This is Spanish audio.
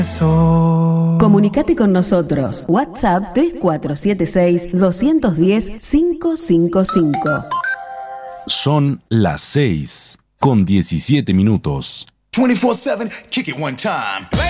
Comunicate con nosotros. WhatsApp 3476-210-555. Son las 6:17. 24/7, kick it one time.